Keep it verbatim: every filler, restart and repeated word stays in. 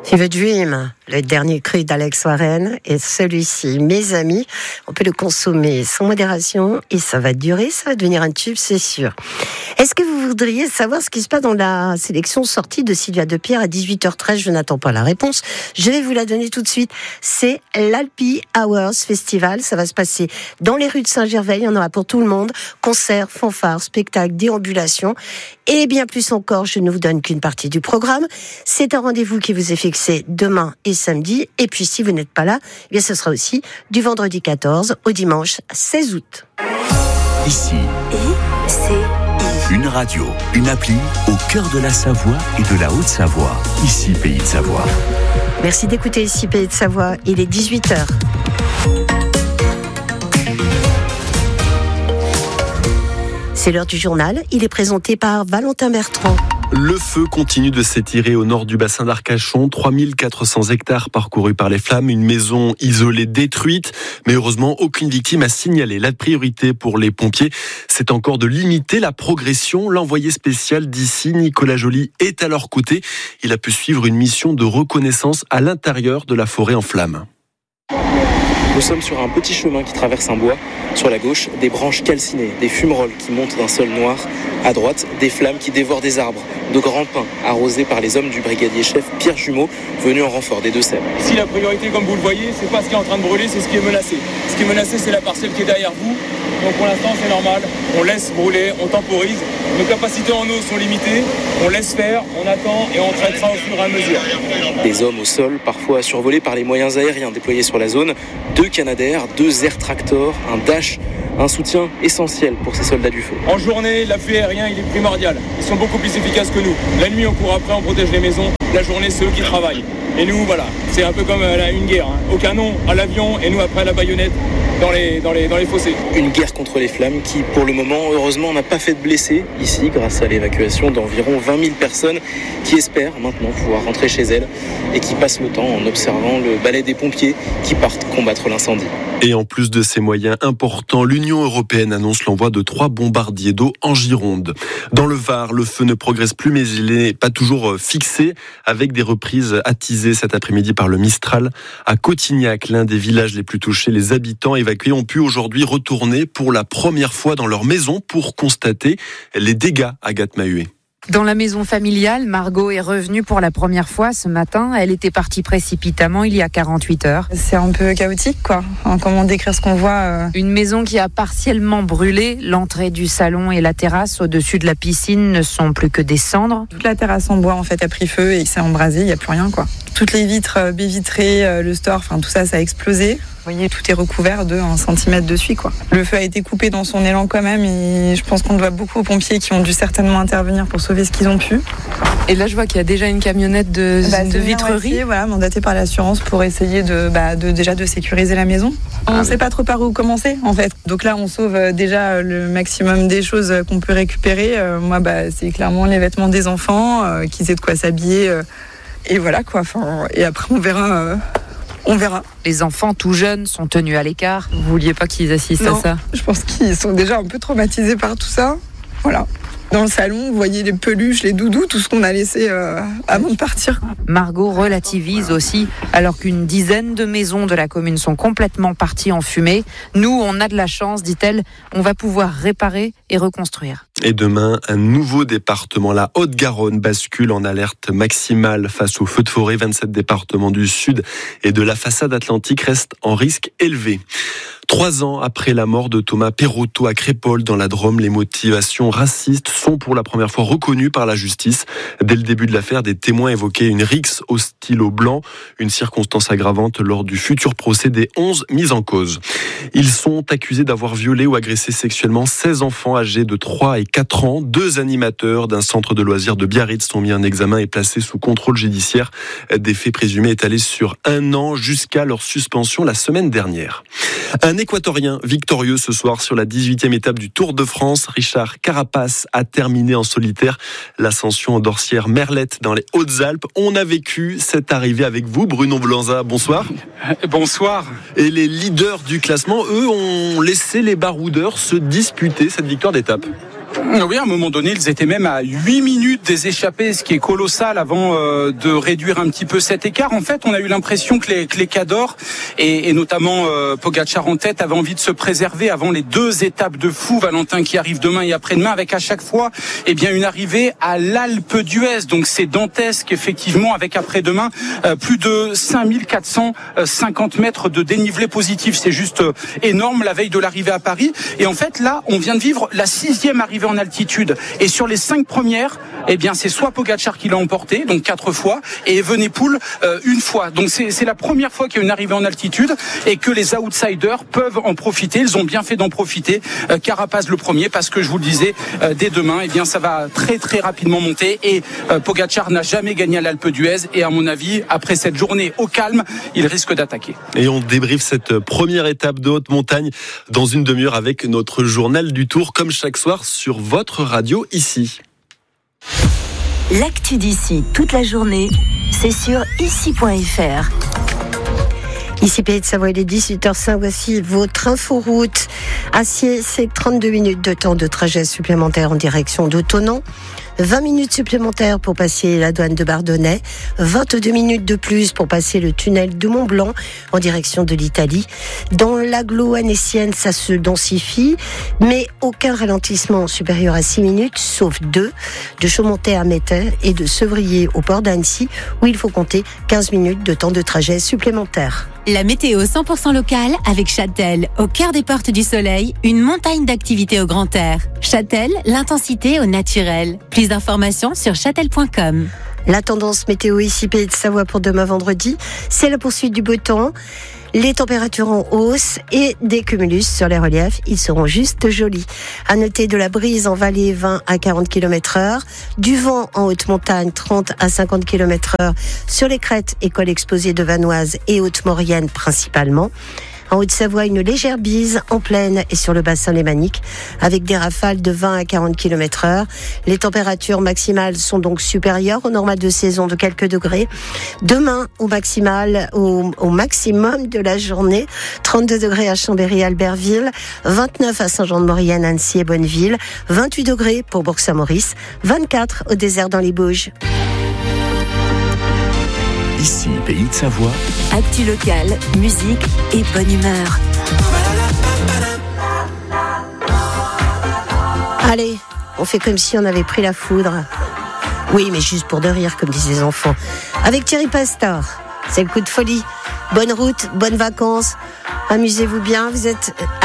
Fever Dream, le dernier cru d'Alex Warren, et celui-ci, mes amis, on peut le consommer sans modération et ça va durer, ça va devenir un tube, c'est sûr. Est-ce que vous voudriez savoir ce qui se passe dans la sélection sortie de Sylvia Depierre à dix-huit heures treize? Je n'attends pas la réponse, je vais vous la donner tout de suite. C'est l'Alpi Hours Festival, ça va se passer dans les rues de Saint-Gervais, il y en aura pour tout le monde, concerts, fanfares, spectacles, déambulations, et bien plus encore, je ne vous donne qu'une partie du programme. C'est un rendez-vous qui vous est fixé demain et samedi, et puis si vous n'êtes pas là, eh bien ce sera aussi du vendredi quatorze au dimanche seize août. Ici, I, C, I. Une radio, une appli au cœur de la Savoie et de la Haute-Savoie. Ici, Pays de Savoie. Merci d'écouter Ici, Pays de Savoie. Il est dix-huit heures. C'est l'heure du journal. Il est présenté par Valentin Bertrand. Le feu continue de s'étirer au nord du bassin d'Arcachon. trois mille quatre cents hectares parcourus par les flammes. Une maison isolée détruite. Mais heureusement, aucune victime à signaler. La priorité pour les pompiers, c'est encore de limiter la progression. L'envoyé spécial d'ici, Nicolas Joly, est à leur côté. Il a pu suivre une mission de reconnaissance à l'intérieur de la forêt en flammes. Nous sommes sur un petit chemin qui traverse un bois. Sur la gauche, des branches calcinées, des fumerolles qui montent d'un sol noir. À droite, des flammes qui dévorent des arbres, de grands pins arrosés par les hommes du brigadier-chef Pierre Jumeau, venu en renfort des Deux-Sèvres. Ici, la priorité, comme vous le voyez, c'est pas ce qui est en train de brûler, c'est ce qui est menacé. Ce qui est menacé, c'est la parcelle qui est derrière vous. Donc pour l'instant, c'est normal. On laisse brûler, on temporise. Nos capacités en eau sont limitées. On laisse faire, on attend et on traitera au fur et à mesure. Des hommes au sol, parfois survolés par les moyens aériens déployés sur la zone. Deux Canadair, deux Air Tractor, un Dash. Un soutien essentiel pour ces soldats du feu. En journée, l'appui aérien, il est primordial. Ils sont beaucoup plus efficaces que nous. La nuit, on court après, on protège les maisons. La journée, c'est eux qui travaillent. Et nous, voilà, c'est un peu comme une guerre. Hein. Au canon, à l'avion, et nous, après, à la baïonnette, dans les, dans les, dans les fossés. Une guerre contre les flammes qui, pour le moment, heureusement, n'a pas fait de blessés ici, grâce à l'évacuation d'environ vingt mille personnes qui espèrent maintenant pouvoir rentrer chez elles et qui passent le temps en observant le balai des pompiers qui partent combattre l'incendie. Et en plus de ces moyens importants, l'Union européenne annonce l'envoi de trois bombardiers d'eau en Gironde. Dans le Var, le feu ne progresse plus, mais il n'est pas toujours fixé, avec des reprises attisées cet après-midi par le Mistral. À Cotignac, l'un des villages les plus touchés, les habitants évacués ont pu aujourd'hui retourner pour la première fois dans leur maison pour constater les dégâts. Agathe Mahuet. Dans la maison familiale, Margot est revenue pour la première fois ce matin. Elle était partie précipitamment il y a quarante-huit heures. C'est un peu chaotique, quoi. Enfin, comment décrire ce qu'on voit euh... Une maison qui a partiellement brûlé. L'entrée du salon et la terrasse au-dessus de la piscine ne sont plus que des cendres. Toute la terrasse en bois, en fait, a pris feu et s'est embrasée. Il n'y a plus rien, quoi. Toutes les vitres euh, baies vitrées, euh, le store, enfin tout ça, ça a explosé. Vous voyez, tout est recouvert de un centimètre dessus, quoi. Le feu a été coupé dans son élan quand même et je pense qu'on doit beaucoup aux pompiers qui ont dû certainement intervenir pour sauver ce qu'ils ont pu. Et là, je vois qu'il y a déjà une camionnette de, bah, de vitrerie. Moitié, voilà, mandatée par l'assurance pour essayer de, bah, de déjà de sécuriser la maison. On ne ah, sait oui. pas trop par où commencer, en fait. Donc là, on sauve déjà le maximum des choses qu'on peut récupérer. Euh, moi, bah, c'est clairement les vêtements des enfants, euh, qu'ils aient de quoi s'habiller. Euh, et voilà, quoi. Enfin, et après, on verra... Euh, On verra. Les enfants tout jeunes sont tenus à l'écart. Vous vouliez pas qu'ils assistent non, à ça? Je pense qu'ils sont déjà un peu traumatisés par tout ça. Voilà. Dans le salon, vous voyez les peluches, les doudous, tout ce qu'on a laissé euh, avant de partir. Margot relativise aussi, alors qu'une dizaine de maisons de la commune sont complètement parties en fumée. Nous, on a de la chance, dit-elle, on va pouvoir réparer et reconstruire. Et demain, un nouveau département, la Haute-Garonne, bascule en alerte maximale face aux feux de forêt. vingt-sept départements du sud et de la façade atlantique restent en risque élevé. Trois ans après la mort de Thomas Perotto à Crépol dans la Drôme, les motivations racistes sont pour la première fois reconnues par la justice. Dès le début de l'affaire, des témoins évoquaient une rixe au stylo blanc, une circonstance aggravante lors du futur procès des onze mis en cause. Ils sont accusés d'avoir violé ou agressé sexuellement seize enfants âgés de trois et quatre ans. Deux animateurs d'un centre de loisirs de Biarritz sont mis en examen et placés sous contrôle judiciaire. Des faits présumés étalés sur un an jusqu'à leur suspension la semaine dernière. Un Équatorien victorieux ce soir sur la dix-huitième étape du Tour de France. Richard Carapace a terminé en solitaire l'ascension d'Orsières Merlette dans les Hautes-Alpes. On a vécu cette arrivée avec vous, Bruno Blanza. Bonsoir. Bonsoir. Et les leaders du classement, eux, ont laissé les baroudeurs se disputer cette victoire d'étape. Oui, à un moment donné, ils étaient même à huit minutes des échappées, ce qui est colossal avant euh, de réduire un petit peu cet écart. En fait, on a eu l'impression que les, que les cadors, et, et notamment euh, Pogačar en tête, avaient envie de se préserver avant les deux étapes de fou, Valentin, qui arrivent demain et après-demain, avec à chaque fois eh bien, une arrivée à l'Alpe d'Huez. Donc c'est dantesque, effectivement, avec après-demain euh, plus de cinq mille quatre cent cinquante mètres de dénivelé positif. C'est juste euh, énorme, la veille de l'arrivée à Paris. Et en fait, là, on vient de vivre la sixième arrivée en altitude. Et sur les cinq premières, eh bien, c'est soit Pogačar qui l'a emporté, donc quatre fois, et Evenepoel euh, une fois. Donc c'est, c'est la première fois qu'il y a une arrivée en altitude et que les outsiders peuvent en profiter. Ils ont bien fait d'en profiter. Euh, Carapaz le premier, parce que je vous le disais, euh, dès demain, eh bien, ça va très très rapidement monter. Et euh, Pogačar n'a jamais gagné à l'Alpe d'Huez. Et à mon avis, après cette journée au calme, il risque d'attaquer. Et on débriefe cette première étape de haute montagne dans une demi-heure avec notre journal du Tour, comme chaque soir sur votre radio ici. L'actu d'ici toute la journée, c'est sur ici point f r. Ici Pays de Savoie, il est dix-huit heures cinq, voici votre inforoute. Acier, c'est trente-deux minutes de temps de trajet supplémentaire en direction de Thonon. vingt minutes supplémentaires pour passer la douane de Bardonnay, vingt-deux minutes de plus pour passer le tunnel de Mont-Blanc en direction de l'Italie. Dans l'agglo annécienne, ça se densifie, mais aucun ralentissement supérieur à six minutes, sauf deux, de Chaumontet à Mettey et de Sevrier au port d'Annecy, où il faut compter quinze minutes de temps de trajet supplémentaire. La météo cent pour cent locale avec Châtel, au cœur des Portes du Soleil, une montagne d'activités au grand air. Châtel, l'intensité au naturel. Plus d'informations sur châtel point com. La tendance météo ici Pays de Savoie pour demain vendredi, c'est la poursuite du beau temps. Les températures en hausse et des cumulus sur les reliefs, ils seront juste jolis. À noter de la brise en vallée vingt à quarante kilomètres heure, du vent en haute montagne trente à cinquante kilomètres heure sur les crêtes et cols exposés de Vanoise et Haute-Maurienne principalement. En Haute-Savoie, une légère bise en plaine et sur le bassin lémanique avec des rafales de vingt à quarante kilomètres heure. Les températures maximales sont donc supérieures au normal de saison de quelques degrés. Demain, au maximal, au, au maximum de la journée, trente-deux degrés à Chambéry, Albertville, vingt-neuf à Saint-Jean-de-Maurienne, Annecy et Bonneville, vingt-huit degrés pour Bourg-Saint-Maurice, vingt-quatre au désert dans les Bauges. Ici, Pays de Savoie. Actu locale, musique et bonne humeur. Allez, on fait comme si on avait pris la foudre. Oui, mais juste pour de rire, comme disent les enfants. Avec Thierry Pastor, c'est le coup de folie. Bonne route, bonnes vacances. Amusez-vous bien, vous êtes